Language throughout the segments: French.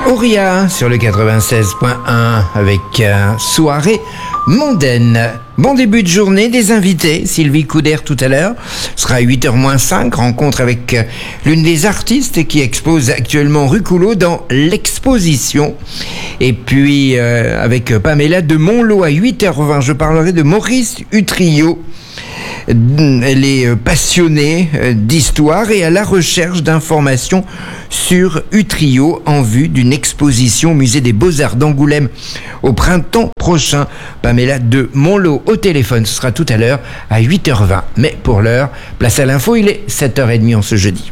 Auria sur le 96.1 avec soirée mondaine. Bon début de journée, des invités. Sylvie Couder tout à l'heure. Ce sera à 8h-5, rencontre avec l'une des artistes qui expose actuellement rue Coulot dans l'exposition. Et puis avec Pamela de Montlot à 8h20, je parlerai de Maurice Utrillo. Elle est passionnée d'histoire et à la recherche d'informations sur Utrillo en vue d'une exposition au musée des Beaux-Arts d'Angoulême au printemps prochain. Pamela de Montlot au téléphone, ce sera tout à l'heure à 8h20. Mais pour l'heure, place à l'info, il est 7h30 en ce jeudi.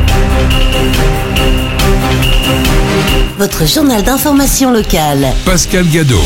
Votre journal d'information locale. Pascal Gadot.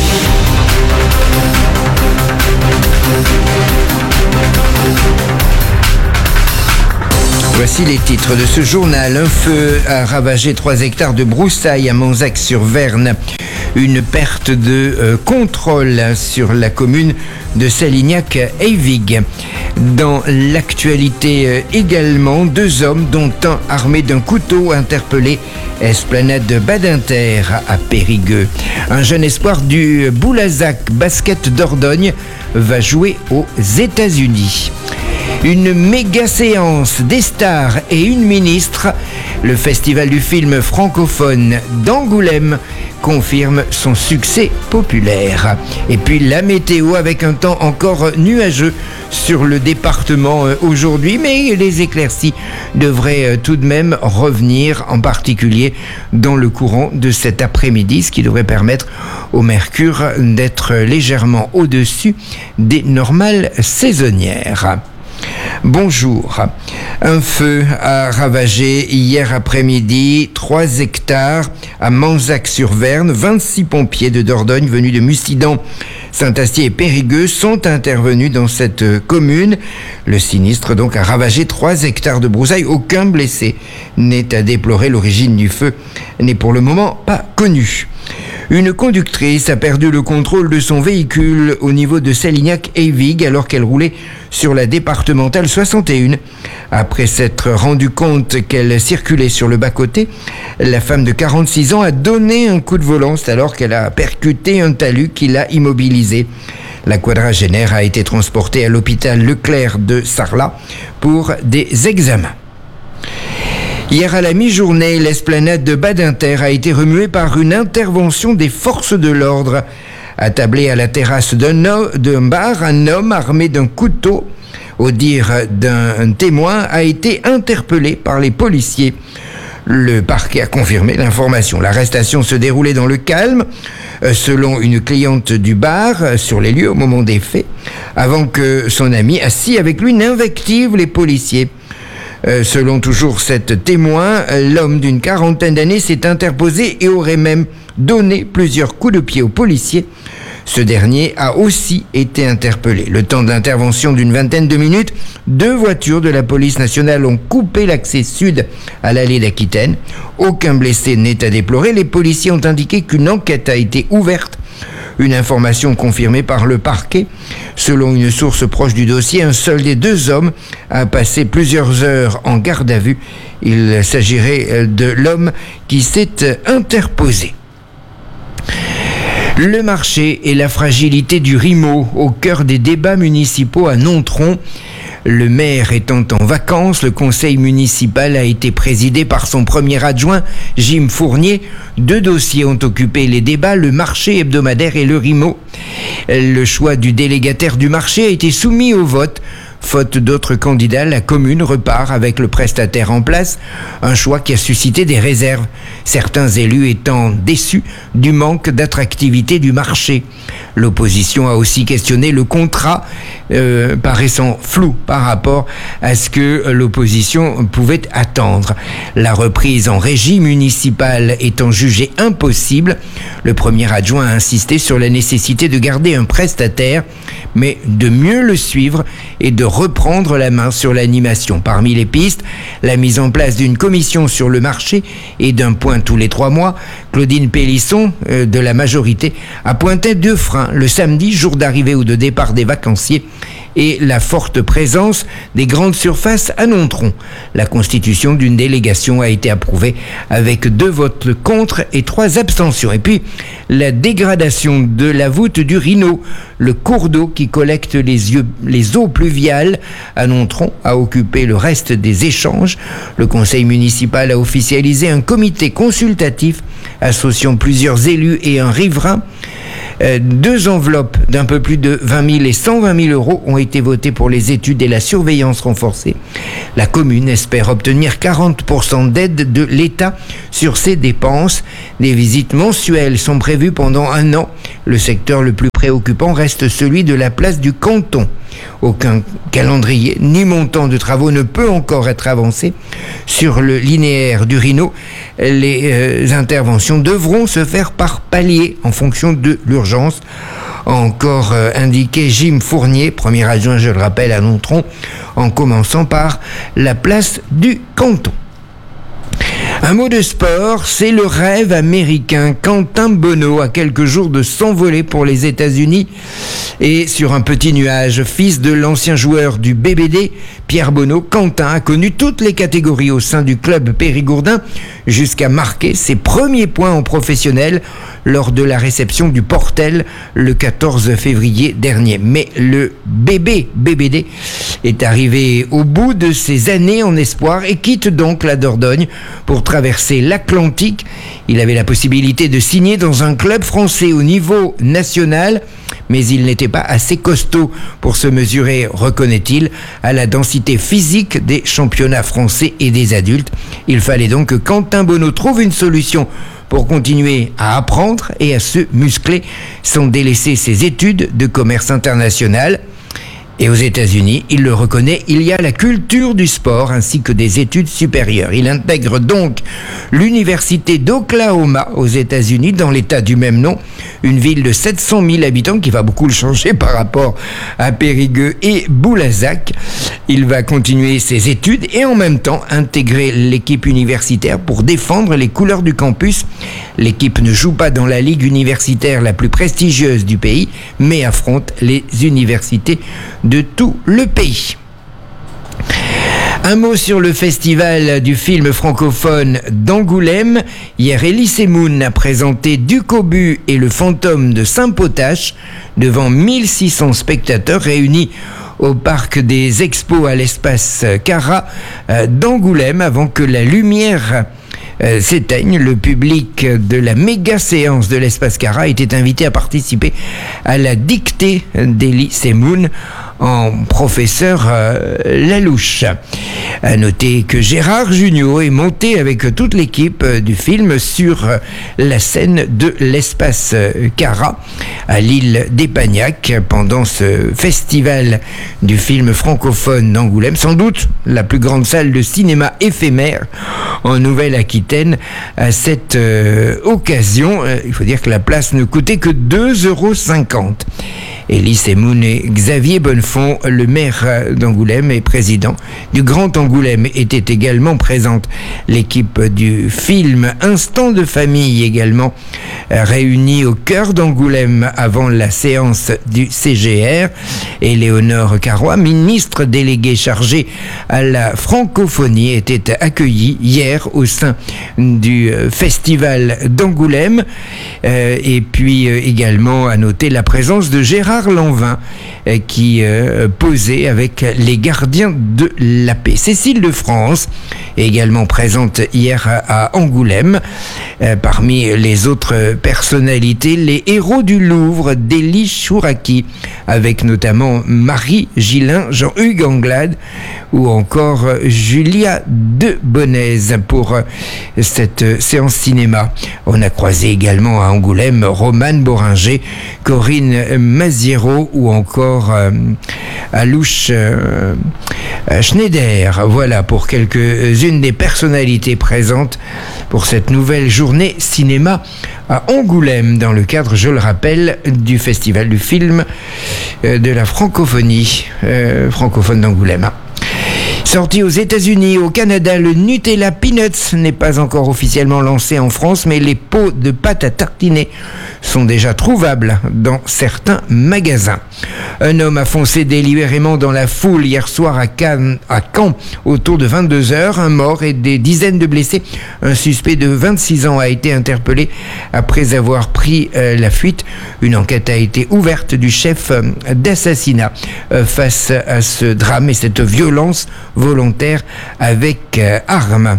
Voici les titres de ce journal. Un feu a ravagé 3 hectares de broussailles à Manzac-sur-Verne. Une perte de contrôle sur la commune de Salignac-Eyvig. Dans l'actualité également, 2 hommes, dont un armé d'un couteau, interpellés esplanade de Badinter à Périgueux. Un jeune espoir du Boulazac Basket Dordogne va jouer aux États-Unis. Une méga séance des stars et une ministre. Le festival du film francophone d'Angoulême confirme son succès populaire. Et puis la météo avec un temps encore nuageux sur le département aujourd'hui, mais les éclaircies devraient tout de même revenir, en particulier dans le courant de cet après-midi, ce qui devrait permettre au mercure d'être légèrement au-dessus des normales saisonnières. Bonjour. Un feu a ravagé hier après-midi 3 hectares à Manzac-sur-Verne. 26 pompiers de Dordogne venus de Mussidan, Saint-Astier et Périgueux sont intervenus dans cette commune. Le sinistre donc a ravagé 3 hectares de broussailles. Aucun blessé n'est à déplorer. L'origine du feu n'est pour le moment pas connue. Une conductrice a perdu le contrôle de son véhicule au niveau de Salignac-Eyvig alors qu'elle roulait sur la départementale 61. Après s'être rendu compte qu'elle circulait sur le bas-côté, la femme de 46 ans a donné un coup de volant alors qu'elle a percuté un talus qui l'a immobilisée. La quadragénaire a été transportée à l'hôpital Leclerc de Sarlat pour des examens. Hier à la mi-journée, l'esplanade de Badinter a été remuée par une intervention des forces de l'ordre. Attablé à la terrasse d'un bar, un homme armé d'un couteau, au dire d'un témoin, a été interpellé par les policiers. Le parquet a confirmé l'information. L'arrestation se déroulait dans le calme, selon une cliente du bar, sur les lieux au moment des faits, avant que son ami, assis avec lui, n'invective les policiers. Selon toujours cette témoin, l'homme d'une 40aine d'années s'est interposé et aurait même donné plusieurs coups de pied au policier. Ce dernier a aussi été interpellé. Le temps d'intervention d'une 20aine de minutes, 2 voitures de la police nationale ont coupé l'accès sud à l'allée d'Aquitaine. Aucun blessé n'est à déplorer. Les policiers ont indiqué qu'une enquête a été ouverte. Une information confirmée par le parquet. Selon une source proche du dossier, un seul des 2 hommes a passé plusieurs heures en garde à vue. Il s'agirait de l'homme qui s'est interposé. Le marché et la fragilité du Rimaud au cœur des débats municipaux à Nontron. Le maire étant en vacances, le conseil municipal a été présidé par son premier adjoint, Jim Fournier. 2 dossiers ont occupé les débats, le marché hebdomadaire et le Rimaud. Le choix du délégataire du marché a été soumis au vote. Faute d'autres candidats, la commune repart avec le prestataire en place, un choix qui a suscité des réserves, certains élus étant déçus du manque d'attractivité du marché. L'opposition a aussi questionné le contrat, paraissant flou par rapport à ce que l'opposition pouvait attendre. La reprise en régie municipale étant jugée impossible, le premier adjoint a insisté sur la nécessité de garder un prestataire, mais de mieux le suivre et de reprendre la main sur l'animation. Parmi les pistes, la mise en place d'une commission sur le marché et d'un point tous les 3 mois. Claudine Pélisson, de la majorité, a pointé 2 freins. Le samedi, jour d'arrivée ou de départ des vacanciers, et la forte présence des grandes surfaces à Nontron. La constitution d'une délégation a été approuvée avec 2 votes contre et 3 abstentions. Et puis, la dégradation de la voûte du Rhino, le cours d'eau qui collecte les eaux pluviales à Nontron, a occupé le reste des échanges. Le conseil municipal a officialisé un comité consultatif associant plusieurs élus et un riverain. 2 enveloppes d'un peu plus de 20 000 et 120 000 euros ont été votées pour les études et la surveillance renforcée. La commune espère obtenir 40% d'aide de l'État sur ses dépenses. Des visites mensuelles sont prévues pendant 1 an. Le secteur le plus préoccupant reste celui de la place du Canton. Aucun calendrier ni montant de travaux ne peut encore être avancé. Sur le linéaire du Rhino, les interventions devront se faire par palier en fonction de l'urgence. Encore indiqué Jim Fournier, premier adjoint, je le rappelle, à Nontron, en commençant par la place du Canton. Un mot de sport, c'est le rêve américain. Quentin Bonneau, à quelques jours de s'envoler pour les États-Unis et sur un petit nuage. Fils de l'ancien joueur du BBD, Pierre Bonneau, Quentin a connu toutes les catégories au sein du club périgourdin jusqu'à marquer ses premiers points en professionnel lors de la réception du Portel le 14 février dernier. Mais le bébé BBD est arrivé au bout de ses années en espoir et quitte donc la Dordogne pour traverser l'Atlantique. Il avait la possibilité de signer dans un club français au niveau national, mais il n'était pas assez costaud pour se mesurer, reconnaît-il, à la densité physique des championnats français et des adultes. Il fallait donc que Quentin Bonneau trouve une solution pour continuer à apprendre et à se muscler sans délaisser ses études de commerce international. Et aux États-Unis, il le reconnaît, il y a la culture du sport ainsi que des études supérieures. Il intègre donc l'université d'Oklahoma aux États-Unis, dans l'État du même nom, une ville de 700 000 habitants qui va beaucoup le changer par rapport à Périgueux et Boulazac. Il va continuer ses études et en même temps intégrer l'équipe universitaire pour défendre les couleurs du campus. L'équipe ne joue pas dans la ligue universitaire la plus prestigieuse du pays, mais affronte les universités de tout le pays. Un mot sur le festival du film francophone d'Angoulême. Hier, Elie Moon a présenté Ducobu et le fantôme de Saint-Potache devant 1600 spectateurs réunis au parc des expos à l'espace Cara d'Angoulême avant que la lumière s'éteigne. Le public de la méga séance de l'espace Cara était invité à participer à la dictée d'Elie Moon en professeur Lalouche. À noter que Gérard Jugnot est monté avec toute l'équipe du film sur la scène de l'espace Cara à l'île d'Épagnac pendant ce festival du film francophone d'Angoulême, sans doute la plus grande salle de cinéma éphémère en Nouvelle-Aquitaine. À cette occasion, il faut dire que la place ne coûtait que 2,50 €. Elie Moon et Xavier Bonnefond, le maire d'Angoulême et président du Grand Angoulême, étaient également présentes. L'équipe du film Instant de famille également réunie au cœur d'Angoulême avant la séance du CGR. Et Léonore Carrois, ministre déléguée chargée à la francophonie, était accueillie hier au sein du festival d'Angoulême. Et puis également à noter la présence de Gérard Lanvin qui posait avec les gardiens de la paix. Cécile de France est également présente hier à Angoulême. Parmi les autres personnalités, les héros du Louvre d'Élie Chouraki, avec notamment Marie Gillin, Jean-Hugues Anglade ou encore Julia de Bonaise pour cette séance cinéma. On a croisé également à Angoulême Romane Boringer, Corinne Maziero ou encore Alouche Schneider. Voilà pour quelques-unes des personnalités présentes pour cette nouvelle journée cinéma à Angoulême dans le cadre, je le rappelle, du festival du film de la francophonie francophone d'Angoulême. Sorti aux États-Unis, au Canada, le Nutella Peanuts n'est pas encore officiellement lancé en France, mais les pots de pâte à tartiner sont déjà trouvables dans certains magasins. Un homme a foncé délibérément dans la foule hier soir à Caen, autour de 22h. Un mort et des dizaines de blessés. Un suspect de 26 ans a été interpellé après avoir pris la fuite. Une enquête a été ouverte du chef d'assassinat face à ce drame et cette violence volontaire avec arme.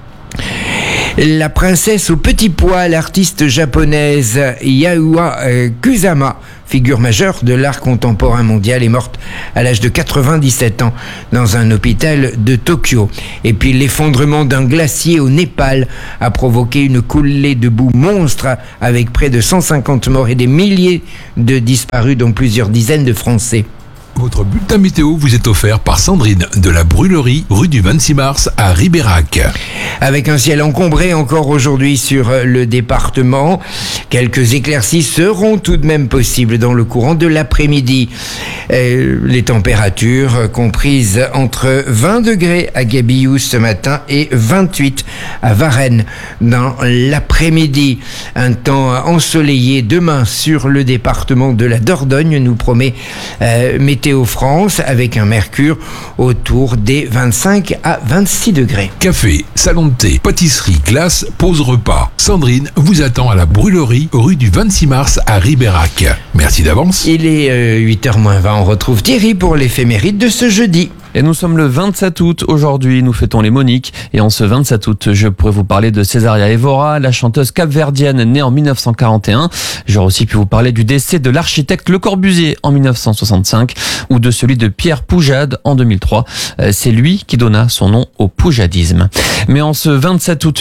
La princesse au petit pois, l'artiste japonaise Yayoi Kusama, figure majeure de l'art contemporain mondial, est morte à l'âge de 97 ans dans un hôpital de Tokyo. Et puis l'effondrement d'un glacier au Népal a provoqué une coulée de boue monstre avec près de 150 morts et des milliers de disparus, dont plusieurs dizaines de Français. Votre bulletin météo vous est offert par Sandrine de la Brûlerie, rue du 26 mars à Ribérac. Avec un ciel encombré encore aujourd'hui sur le département, quelques éclaircies seront tout de même possibles dans le courant de l'après-midi. Les températures comprises entre 20 degrés à Gabillou ce matin et 28 à Varennes dans l'après-midi. Un temps ensoleillé demain sur le département de la Dordogne, nous promet Météo France, avec un mercure autour des 25 à 26 degrés. Café, salon de thé, pâtisserie, glace, pause repas. Sandrine vous attend à la Brûlerie, rue du 26 mars à Ribérac. Merci d'avance. Il est 8h-20. On retrouve Thierry pour l'éphéméride de ce jeudi. Et nous sommes le 27 août. Aujourd'hui, nous fêtons les Moniques. Et en ce 27 août, je pourrais vous parler de Césaria Évora, la chanteuse capverdienne née en 1941. J'aurais aussi pu vous parler du décès de l'architecte Le Corbusier en 1965 ou de celui de Pierre Poujade en 2003. C'est lui qui donna son nom au poujadisme. Mais en ce 27 août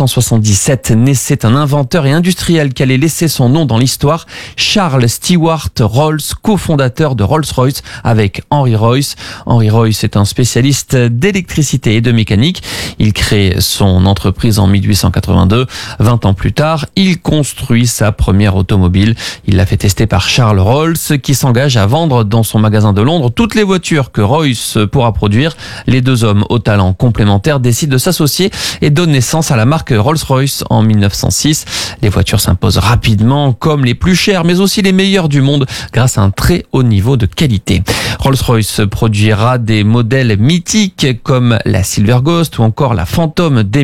1877, naissait un inventeur et industriel qui allait laisser son nom dans l'histoire, Charles Stewart Rolls, cofondateur de Rolls-Royce avec Henry Royce. Henry Royce est un spécialiste d'électricité et de mécanique. Il crée son entreprise en 1882. 20 ans plus tard, il construit sa première automobile. Il l'a fait tester par Charles Rolls, qui s'engage à vendre dans son magasin de Londres toutes les voitures que Royce pourra produire. Les deux hommes aux talents complémentaires décident de s'associer et donnent naissance à la marque Rolls-Royce en 1906. Les voitures s'imposent rapidement comme les plus chères, mais aussi les meilleures du monde grâce à un très haut niveau de qualité. Rolls-Royce produira des modèles mythiques comme la Silver Ghost ou encore la Phantom dès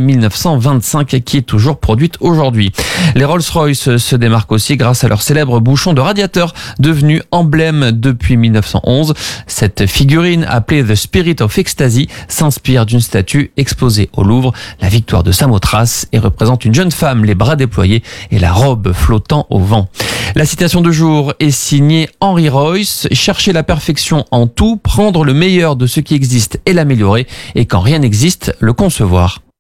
1925 qui est toujours produite aujourd'hui. Les Rolls-Royce se démarquent aussi grâce à leur célèbre bouchon de radiateur devenu emblème depuis 1911. Cette figurine appelée The Spirit of Ecstasy s'inspire d'une statue exposée au Louvre, la victoire de Samothrace, et représente une jeune femme, les bras déployés et la robe flottant au vent. La citation du jour est signée Henry Royce. Chercher la perfection en tout, prendre le meilleur de ce qui existe et l'améliorer, et quand rien n'existe, le concevoir.